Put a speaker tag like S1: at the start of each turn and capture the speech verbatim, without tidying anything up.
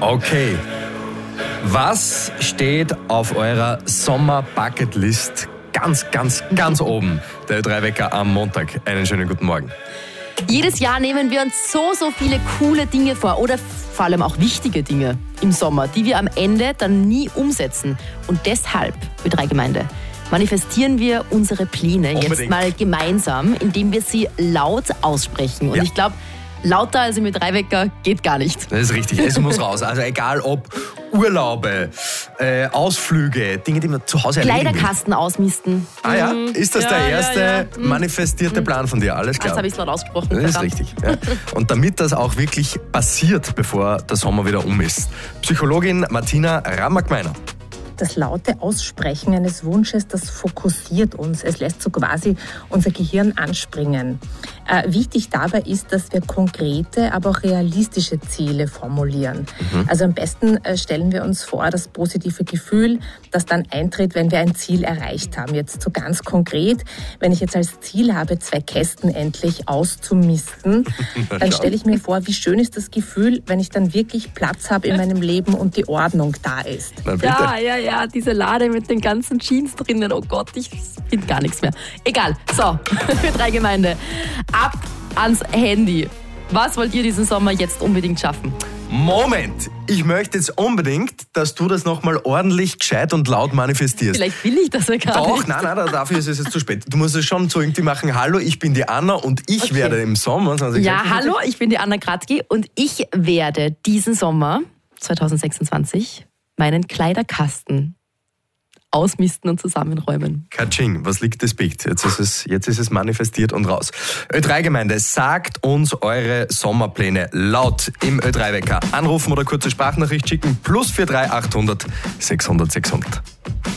S1: Okay. Was steht auf eurer Sommer-Bucketlist ganz, ganz, ganz oben? Der Ö drei Wecker am Montag. Einen schönen guten Morgen.
S2: Jedes Jahr nehmen wir uns so, so viele coole Dinge vor oder vor allem auch wichtige Dinge im Sommer, die wir am Ende dann nie umsetzen. Und deshalb, Ö drei Gemeinde, manifestieren wir unsere Pläne
S1: Unbedingt.
S2: jetzt mal gemeinsam, indem wir sie laut aussprechen. Und
S1: Ja.
S2: ich glaube, lauter als im Ö drei Wecker geht gar nicht.
S1: Das ist richtig, es muss raus. Also egal ob Urlaube, äh, Ausflüge, Dinge, die man zu Hause erledigen will.
S2: Kleiderkasten ausmisten.
S1: Ah ja, ist das
S2: Ja,
S1: der
S2: ja,
S1: erste
S2: ja. Mhm.
S1: manifestierte Plan von dir? Alles klar.
S2: Jetzt habe ich es laut ausgesprochen.
S1: Das ist
S2: verdammt.
S1: richtig. Ja. Und damit das auch wirklich passiert, bevor der Sommer wieder um ist. Psychologin Martina Ramagmeiner.
S3: Das laute Aussprechen eines Wunsches, das fokussiert uns. Es lässt so quasi unser Gehirn anspringen. Äh, wichtig dabei ist, dass wir konkrete, aber auch realistische Ziele formulieren. Mhm. Also am besten äh, stellen wir uns vor, das positive Gefühl, das dann eintritt, wenn wir ein Ziel erreicht haben. Jetzt so ganz konkret, wenn ich jetzt als Ziel habe, zwei Kästen endlich auszumisten, dann stelle ich mir vor, wie schön ist das Gefühl, wenn ich dann wirklich Platz habe in meinem Leben und die Ordnung da ist.
S1: Na bitte.
S2: Ja, ja, ja, diese Lade mit den ganzen Jeans drinnen. Oh Gott, ich finde gar nichts mehr. Egal. So, Ö drei Gemeinde. Ab ans Handy. Was wollt ihr diesen Sommer jetzt unbedingt schaffen?
S1: Moment, ich möchte jetzt unbedingt, dass du das nochmal ordentlich, gescheit und laut manifestierst.
S2: Vielleicht will ich das ja gar
S1: Doch,
S2: nicht.
S1: nein, nein, dafür ist es jetzt zu spät. Du musst es schon so irgendwie machen, hallo, ich bin die Anna und ich
S2: Okay.
S1: werde im Sommer zwanzig
S2: Ja,
S1: sechsundzwanzig
S2: hallo, ich bin die Anna Kratki und ich werde diesen Sommer zwanzig sechsundzwanzig meinen Kleiderkasten ausmisten und zusammenräumen.
S1: Katsching, was liegt das Bild? Jetzt ist es, jetzt ist es manifestiert und raus. Ö drei Gemeinde, sagt uns eure Sommerpläne laut im Ö drei Wecker. Anrufen oder kurze Sprachnachricht schicken, plus vier drei achthundert sechshundert sechshundert.